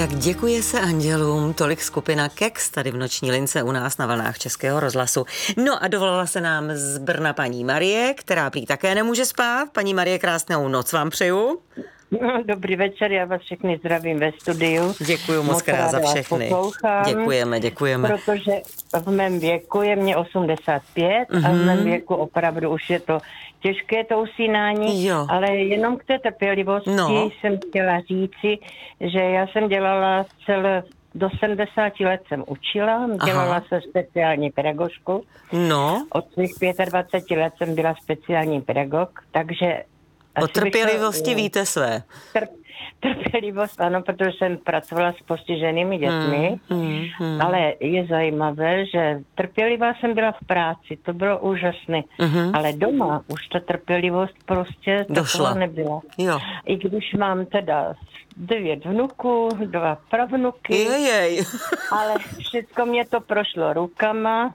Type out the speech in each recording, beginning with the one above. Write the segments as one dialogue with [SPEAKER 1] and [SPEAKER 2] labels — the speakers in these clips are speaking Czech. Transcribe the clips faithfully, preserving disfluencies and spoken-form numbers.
[SPEAKER 1] Tak děkuje se andělům, tolik skupina Keks tady v noční lince u nás na vlnách Českého rozhlasu. No a dovolala se nám z Brna paní Marie, která prý také nemůže spát. Paní Marie, krásnou noc vám přeju.
[SPEAKER 2] No, dobrý večer, já vás všechny zdravím ve studiu.
[SPEAKER 1] Děkuju moc krát za všechny. Děkujeme, děkujeme.
[SPEAKER 2] Protože v mém věku je mě osmdesát pět mm-hmm. a v mém věku opravdu už je to těžké to usínání, jo. Ale jenom k té trpělivosti no. jsem chtěla říci, že já jsem dělala celé do sedmdesáti let jsem učila, dělala Aha. se speciální pedagožku.
[SPEAKER 1] No.
[SPEAKER 2] Od svých dvaceti pěti let jsem byla speciální pedagog, takže
[SPEAKER 1] o trpělivosti to, víte své.
[SPEAKER 2] Trp, trpělivost, ano, protože jsem pracovala s postiženými dětmi, hmm, hmm, hmm. ale je zajímavé, že trpělivá jsem byla v práci, to bylo úžasné, hmm. ale doma už ta trpělivost prostě taková nebyla.
[SPEAKER 1] Jo.
[SPEAKER 2] I když mám teda devět vnuků, dva pravnuky,
[SPEAKER 1] Jejej.
[SPEAKER 2] ale všechno mě to prošlo rukama.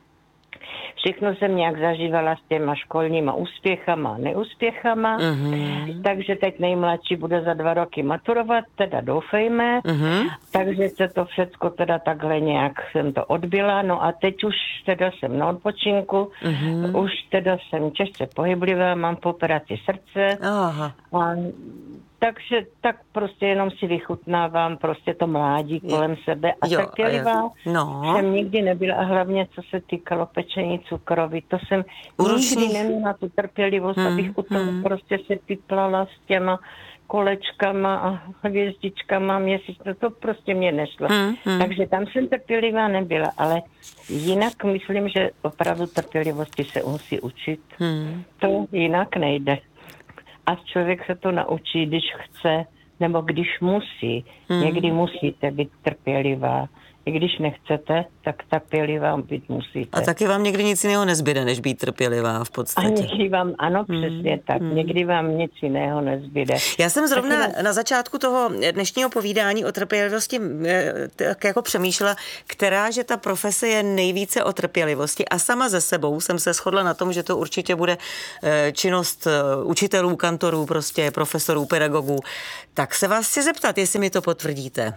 [SPEAKER 2] Všechno jsem nějak zažívala s těma školníma úspěchama a neúspěchama, mm-hmm. takže teď nejmladší bude za dva roky maturovat, teda doufejme, mm-hmm. takže se to všecko teda takhle nějak jsem to odbyla, no a teď už teda jsem na odpočinku, mm-hmm. už teda jsem těžce pohyblivá, mám po operaci srdce.
[SPEAKER 1] Aha.
[SPEAKER 2] A takže tak prostě jenom si vychutnávám prostě to mládí kolem sebe a trpělivá
[SPEAKER 1] no.
[SPEAKER 2] jsem nikdy nebyla a hlavně co se týkalo pečení cukroví, to jsem Uručný. nikdy neměla tu trpělivost, hmm, abych u toho hmm. prostě se piplala s těma kolečkama a hvězdičkama, měsíc, to, to prostě mě nešlo. Hmm, hmm. Takže tam jsem trpělivá nebyla, ale jinak myslím, že opravdu trpělivosti se musí učit. Hmm. To jinak nejde. A člověk se to naučí, když chce, nebo když musí. Hmm. Někdy musíte být trpělivá. I když nechcete, tak trpělivá být musíte.
[SPEAKER 1] A taky vám někdy nic jiného nezbyde, než být trpělivá v podstatě.
[SPEAKER 2] A někdy vám, ano, přesně hmm. tak. Hmm. Někdy vám nic jiného nezbyde.
[SPEAKER 1] Já jsem zrovna taky na začátku toho dnešního povídání o trpělivosti tak jako přemýšlela, která, že ta profese je nejvíce o trpělivosti. A sama ze sebou jsem se shodla na tom, že to určitě bude činnost učitelů, kantorů, prostě profesorů, pedagogů. Tak se vás chci zeptat, jestli mi to potvrdíte.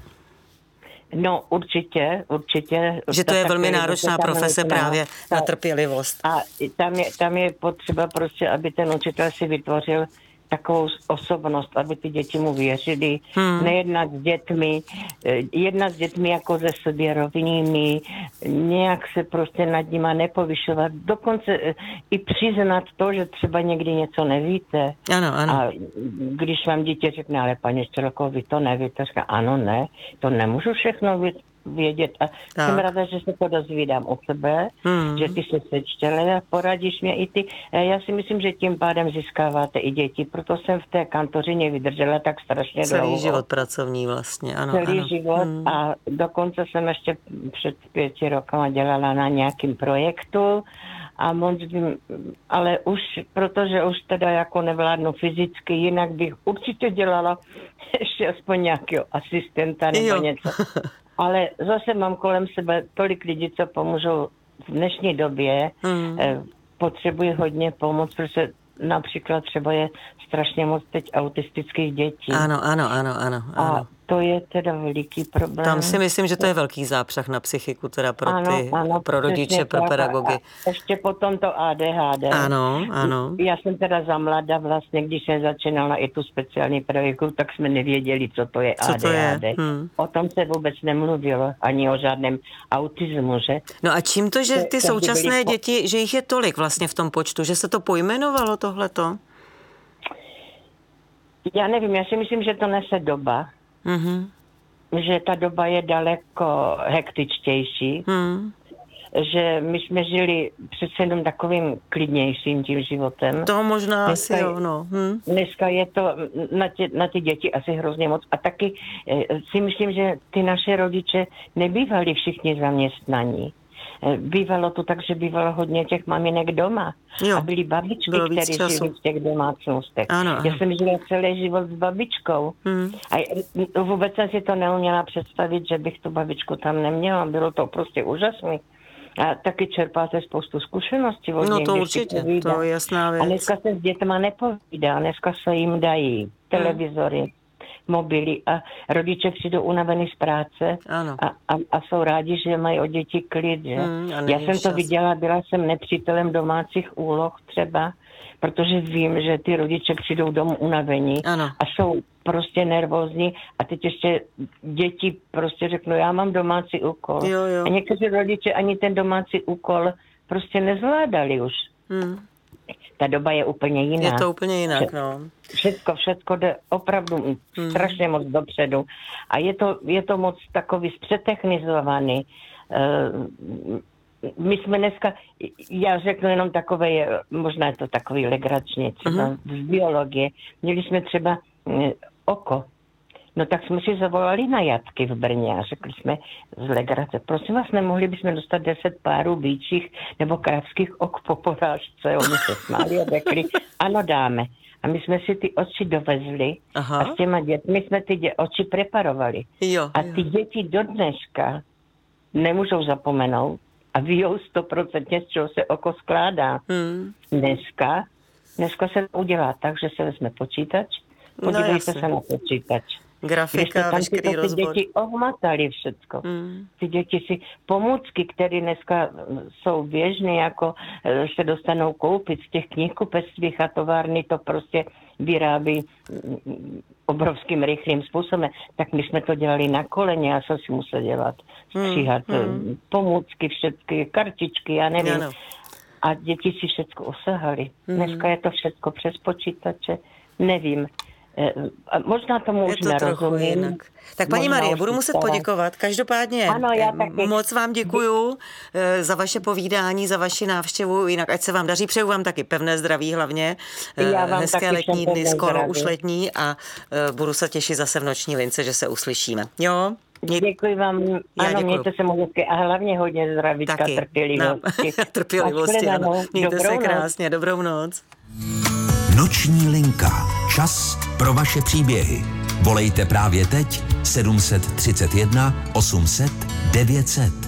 [SPEAKER 2] No určitě, určitě.
[SPEAKER 1] Že to je velmi náročná profese právě na trpělivost.
[SPEAKER 2] A tam je, tam je potřeba prostě, aby ten učitel si vytvořil takovou osobnost, aby ty děti mu věřili, hmm. nejednat s dětmi, jednat s dětmi jako se sobě rovnými, nějak se prostě nad nima nepovyšovat, dokonce i přiznat to, že třeba někdy něco nevíte.
[SPEAKER 1] Ano, ano.
[SPEAKER 2] A když vám dítě řekne, ale paní Štělko, vy to nevíte, říká, ano, ne, to nemůžu všechno vědět. A tak. Jsem ráda, že se to dozvídám o tebe, hmm. že ty se sečtěle a poradíš mě i ty. Já si myslím, že tím pádem získáváte i děti, proto jsem v té kantořině vydržela tak strašně
[SPEAKER 1] Celý
[SPEAKER 2] dlouho.
[SPEAKER 1] Celý život pracovní vlastně, ano.
[SPEAKER 2] Celý
[SPEAKER 1] ano.
[SPEAKER 2] život hmm. a dokonce jsem ještě před pěti rokama dělala na nějakým projektu a moc bym, ale už, protože už teda jako nevládnu fyzicky, jinak bych určitě dělala ještě aspoň nějakého asistenta nebo jo. něco. Ale zase mám kolem sebe tolik lidí, co pomůžou v dnešní době. Hmm. Potřebuji hodně pomoc, protože například třeba je strašně moc teď autistických dětí.
[SPEAKER 1] Ano, ano, ano, ano. ano.
[SPEAKER 2] A to je teda veliký problém.
[SPEAKER 1] Tam si myslím, že to je velký zápřah na psychiku, teda pro ty, ano, ano, pro rodiče, pro pedagogy.
[SPEAKER 2] A ještě potom to A D H D.
[SPEAKER 1] Ano, ano.
[SPEAKER 2] Já jsem teda za mlada vlastně, když jsem začínala i tu speciální pedagogiku, tak jsme nevěděli, co to je
[SPEAKER 1] co
[SPEAKER 2] A D H D.
[SPEAKER 1] To je? Hmm.
[SPEAKER 2] O tom se vůbec nemluvilo, ani o žádném autismu, že?
[SPEAKER 1] No a čím to, že ty současné děti, že jich je tolik vlastně v tom počtu, že se to pojmenovalo tohleto?
[SPEAKER 2] Já nevím, já si myslím, že to nese doba. Mm-hmm. Že ta doba je daleko hektičtější. Mm. Že my jsme žili přece jenom takovým klidnějším tím životem.
[SPEAKER 1] To možná dneska asi jo, no. Hm.
[SPEAKER 2] Dneska je to na, tě, na ty děti asi hrozně moc. A taky eh, si myslím, že ty naše rodiče nebývali všichni zaměstnaní. Bývalo to tak, že bývalo hodně těch maminek doma. Jo, a byly babičky, které žili v těch domácnostech.
[SPEAKER 1] Ano,
[SPEAKER 2] Já jsem žila celý život s babičkou. Hmm. A vůbec jsem si to neuměla představit, že bych tu babičku tam neměla. Bylo to prostě úžasné. A taky čerpáte spoustu zkušeností.
[SPEAKER 1] No to určitě, to je jasná věc.
[SPEAKER 2] A dneska se s dětma nepovídá, dneska se jim dají televizory, mobily a rodiče přijdou unavený z práce a, a, a jsou rádi, že mají o děti klid. Že? Hmm, Já jsem to čas. viděla, byla jsem nepřítelem domácích úloh třeba, protože vím, že ty rodiče přijdou domů unavení ano. a jsou prostě nervózní a teď ještě děti prostě řeknou, já mám domácí úkol. Jo, jo. A někteří rodiče ani ten domácí úkol prostě nezvládali už. Hmm. Ta doba je úplně jiná.
[SPEAKER 1] Je to úplně jinak, no.
[SPEAKER 2] Všetko, všetko jde opravdu hmm. strašně moc dopředu. A je to, je to moc takový zpřetechnizovaný. Uh, my jsme dneska, já řeknu jenom takové, možná je to takový legračně, třeba uh-huh. z biologie. Měli jsme třeba uh, oko. No tak jsme si zavolali na jatky v Brně a řekli jsme z legrace, prosím vás, nemohli bychom dostat deset párů býčích nebo krávských ok po porážce. Oni se smáli a řekli, ano dáme. A my jsme si ty oči dovezli Aha. a s těma dětmi jsme ty dě- oči preparovali. Jo, a ty jo. děti do dneška nemůžou zapomenout a víjou stoprocentně, z čeho se oko skládá. Hmm. Dneska, dneska se udělá tak, že se vezme počítač, podívejte no, se na počítač.
[SPEAKER 1] Grafika, veškerý
[SPEAKER 2] ty
[SPEAKER 1] rozbor.
[SPEAKER 2] Ty děti ohmatali všecko. Mm. Ty děti si pomůcky, které dneska jsou běžné, jako se dostanou koupit z těch knihkupectvích a továrny, to prostě vyrábí obrovským rychlým způsobem. Tak my jsme to dělali na koleně a co si musel dělat? Stříhat mm. pomůcky, všechny kartičky, já nevím. Ano. A děti si všecko osahali. Mm. Dneska je to všecko přes počítače. Nevím. Možná tomu už nerozumím.
[SPEAKER 1] Tak paní Marie, budu muset poděkovat. Každopádně ano, moc vám děkuju za vaše povídání, za vaši návštěvu. Jinak ať se vám daří, přeju vám taky pevné zdraví hlavně. Hezké letní dny, skoro zdraví. Už letní a budu se těšit zase v noční lince, že se uslyšíme. Jo?
[SPEAKER 2] Mě... Děkuji vám. Já ano, děkuju. Mějte se moc hezky a hlavně hodně zdravíčka, taky. Trpělivosti.
[SPEAKER 1] Trpělivosti, ano. Mějte dobrou se krásně, noc. Dobrou noc.
[SPEAKER 3] Noční linka. Čas pro vaše příběhy. Volejte právě teď sedm set třicet jedna osm set devět set.